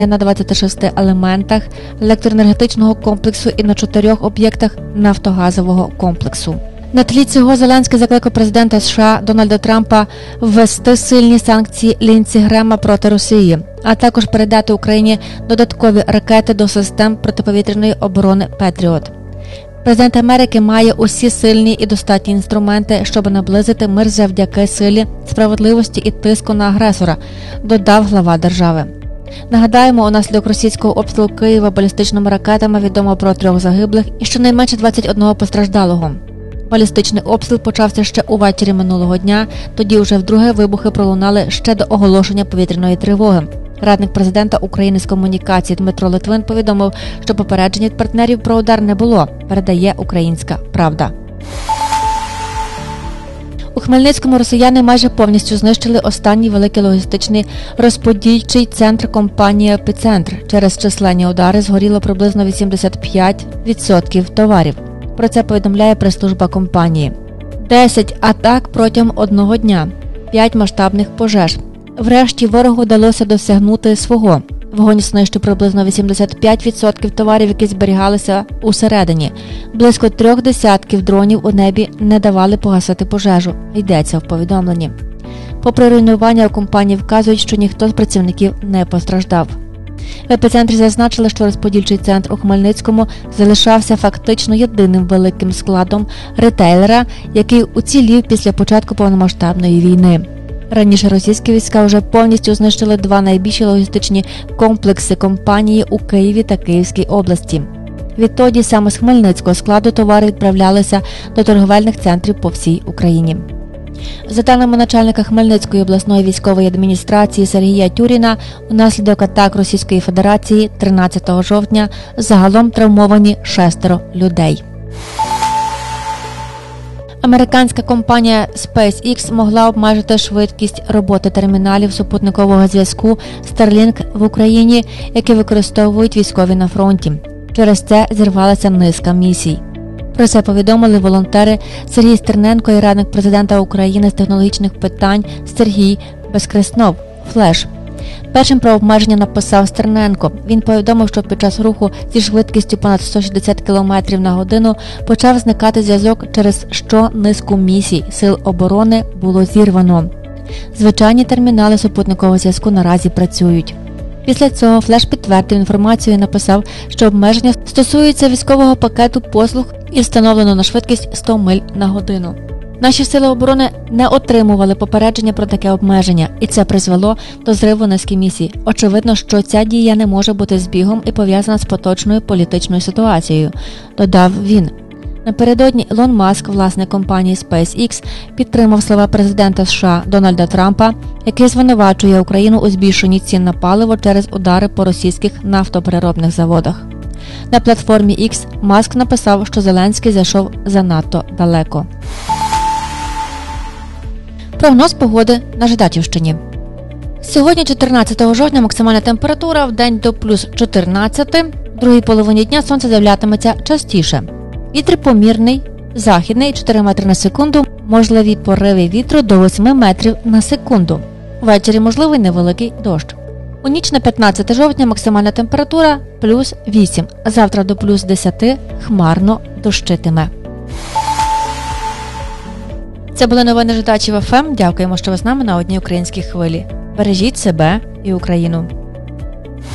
на 26 елементах електроенергетичного комплексу і на 4 об'єктах нафтогазового комплексу. На тлі цього Зеленський закликав президента США Дональда Трампа ввести сильні санкції Лінці Грема проти Росії, а також передати Україні додаткові ракети до систем протиповітряної оборони «Петріот». Президент Америки має усі сильні і достатні інструменти, щоб наблизити мир завдяки силі, справедливості і тиску на агресора, додав глава держави. Нагадаємо, унаслідок російського обстрілу Києва балістичними ракетами відомо про 3 загиблих і щонайменше 21 постраждалого. Балістичний обстріл почався ще увечері минулого дня, тоді вже вдруге вибухи пролунали ще до оголошення повітряної тривоги. Радник президента України з комунікації Дмитро Литвин повідомив, що попередження від партнерів про удар не було, передає «Українська правда». У Хмельницькому росіяни майже повністю знищили останній великий логістичний розподільчий центр компанії «Епіцентр». Через численні удари згоріло приблизно 85% товарів. Про це повідомляє прес-служба компанії. 10 атак протягом одного дня, 5 масштабних пожеж. Врешті ворогу вдалося досягнути свого. Вогонь знищив приблизно 85% товарів, які зберігалися усередині. Близько 3 десятків дронів у небі не давали погасити пожежу, йдеться в повідомленні. Попри руйнування, у компанії вказують, що ніхто з працівників не постраждав. В епіцентрі зазначили, що розподільчий центр у Хмельницькому залишався фактично єдиним великим складом ретейлера, який уцілів після початку повномасштабної війни. Раніше російські війська вже повністю знищили 2 найбільші логістичні комплекси компанії у Києві та Київській області. Відтоді саме з Хмельницького складу товари відправлялися до торговельних центрів по всій Україні. За даними начальника Хмельницької обласної військової адміністрації Сергія Тюріна, унаслідок атак Російської Федерації 13 жовтня загалом травмовані 6 людей. Американська компанія SpaceX могла обмежити швидкість роботи терміналів супутникового зв'язку Starlink в Україні, які використовують військові на фронті. Через це зірвалася низка місій. Про це повідомили волонтери Сергій Стерненко і радник президента України з технологічних питань Сергій Безкреснов «Флеш». Першим про обмеження написав Стерненко. Він повідомив, що під час руху зі швидкістю понад 160 км на годину почав зникати зв'язок, через що низку місій Сил оборони було зірвано. Звичайні термінали супутникового зв'язку наразі працюють. Після цього Флеш підтвердив інформацію і написав, що обмеження стосується військового пакету послуг і встановлено на швидкість 100 миль на годину. Наші сили оборони не отримували попередження про таке обмеження, і це призвело до зриву низки місій. Очевидно, що ця дія не може бути збігом і пов'язана з поточною політичною ситуацією, додав він. Напередодні Ілон Маск, власник компанії SpaceX, підтримав слова президента США Дональда Трампа, який звинувачує Україну у збільшенні цін на паливо через удари по російських нафтопереробних заводах. На платформі X Маск написав, що Зеленський зайшов занадто далеко. Прогноз погоди на Жидачівщині. Сьогодні, 14 жовтня, максимальна температура в день до плюс 14, в другій половині дня сонце з'являтиметься частіше. Вітер помірний, західний 4 метри на секунду, можливі пориви вітру до 8 метрів на секунду. Ввечері можливий невеликий дощ. У ніч на 15 жовтня максимальна температура плюс 8, завтра до плюс 10 хмарно дощитиме. Це були новини Жидачів ФМ. Дякуємо, що ви з нами на одній українській хвилі. Бережіть себе і Україну.